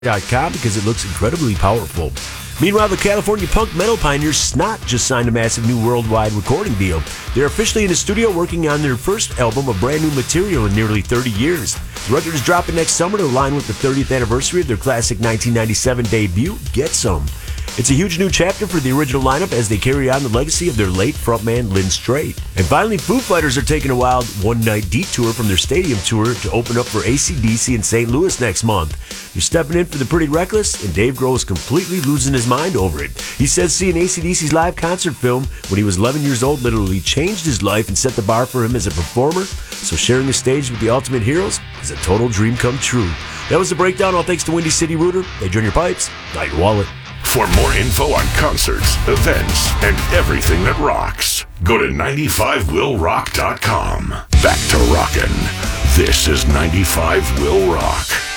.com because it looks incredibly powerful. Meanwhile, the California punk metal pioneers Snot just signed a massive new worldwide recording deal. They're officially in the studio working on their first album of brand new material in nearly 30 years. The record is dropping next summer to align with the 30th anniversary of their classic 1997 debut, Get Some. It's a huge new chapter for the original lineup as they carry on the legacy of their late frontman Lynn Strait. And finally, Foo Fighters are taking a wild one-night detour from their stadium tour to open up for AC/DC in St. Louis next month. They're stepping in for the Pretty Reckless, and Dave Grohl is completely losing his mind over it. He says seeing AC/DC's live concert film when he was 11 years old literally changed his life and set the bar for him as a performer, so sharing the stage with the Ultimate Heroes is a total dream come true. That was the breakdown, all thanks to Windy City Rooter. They join your pipes, not your wallet. For more info on concerts, events, and everything that rocks, go to 95willrock.com. Back to rockin'. This is 95 Will Rock.